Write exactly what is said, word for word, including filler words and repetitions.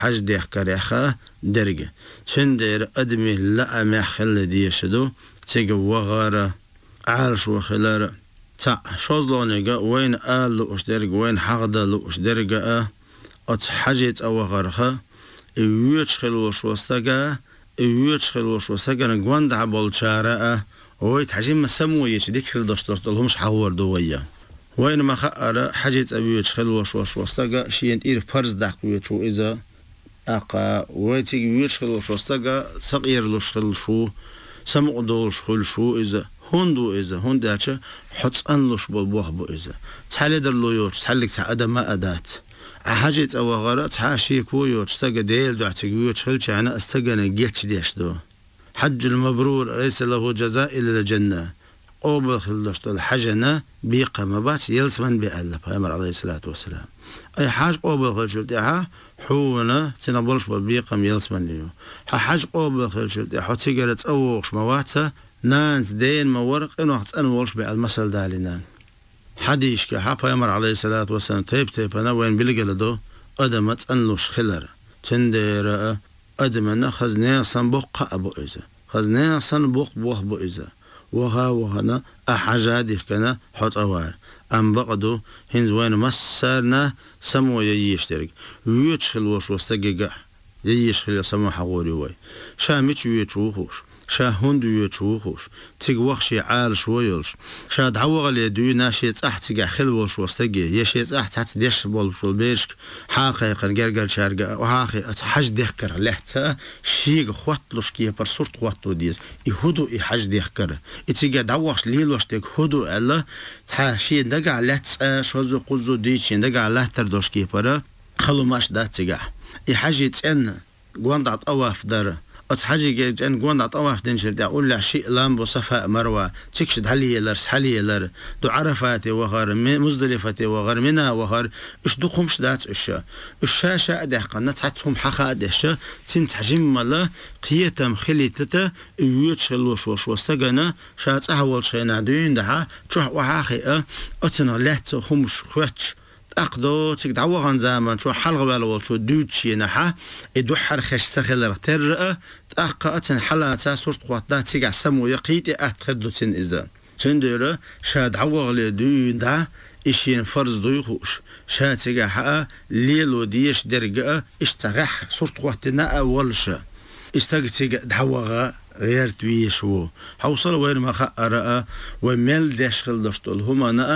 حج ديخ كريخة درجة شندير أدمي لا محل ديشدو تيجي وغارة عارش وخلارة تا شوزلونيجا وين آل لوش درجة وين حغدا لوش درجة أت حاجت أو غارخة يوتش خلوش وستجا يوتش خلوش وستجا نجوان عبال شارع وين تحجم مسمويش ذكر دشترت لهمش حور دوية وين ما خأر حاجت أبيوتش خلوش وش وستجا شيء إير فرز دقوية شو إذا أقا ويتيجي ويشخل وشوستجا صغير لشخل شو سمع دول شخل شو إذا هندو إذا هنداتش حط أنلش بالبوح بو إذا تحلدر لو يوش تحلك تعدا ما أدات حاجة أو غرات حاشي كو يوش تجا ديل دعتي ويوش خلش أنا استجنا جيتش ديش دو حج المبرور ليس له جزاء إلا الجنة أوبل خلشت الحجنا بيقى مبات يلسمن بألف أمر عليه الصلاة والسلام أي حاج أوبل خلشت إها حونا تنبلش بالبيقم يلسمن ليو حاج أوبل خلشت إها تيجرت أوش مواتا نانس دين مورق إنه حتى أنا ولش بالمثل دالنا حديش كحابا أمر عليه الصلاة والسلام تيب تيب أنا وين بلقلدو أدمت أنلوش خلر تندير أدمنا خزنيا صنبوق أبو إذا خزنيا صنبوق بوح بو إذا وها وهنا أحجاد يخكنا حط أوار أم بقدو هنز وين مسرنا سمو ييشترك ويتشخل وش وستجيجا ييشخل سمو حقوري وي شاميتش ويتشوخوش شا هندو يتشوخوش تيج وخشي عال شويلش شا دعوغ اللي دو ناشيت أحت تيجا خلوش وستجي يشيت أحت حتى ديش بول شو بيشك حقيقة جرجر شارجا وحقي أتحج ديكر لحتة شيء خواتلوش كي برصورت خواتلو ديز يهودو يحج ديكر إتيجا دعوغش ليلوش تيج هودو ألا تحشي دقع لحتة شوزو قزو ديشين دقع لحتر دوش كي برا خلو ماش دا تيجا يحجيت أن قواندعت أواف دار أتحاجي جن جوان عطواف دينشر دع أقول له شيء لام بصفاء مروة تكشد حليه لرس حليه لر دو عرفاتي وغار مزدلفتي وغار منها وغار إيش دقهمش دات إيش الشاشة ده قنات حتهم حقا دهش تم تحجم ملا قيتم خليتته يوتش الوش وش واستجنا شات أول شيء نعدين ده شو وحاخي أتنا لات خمش خوتش أقدو تقدعوا عن زمان شو حلقة بالول شو دوتشي نحا يدوحر خش سخيل رتر أقا حلا تاسورت قوات دا تيجع سمو يقيتي أتخدو تن إذا تندير شاد عوغ لدوين دا إشين فرز دويخوش شاد تيجع حقا ليلو ديش درجة اشتغح صورت قواتنا أولش استغ تيجع دعوغا غير تويشو حوصل وين ما خأرأ وميل داشخل داشتول هما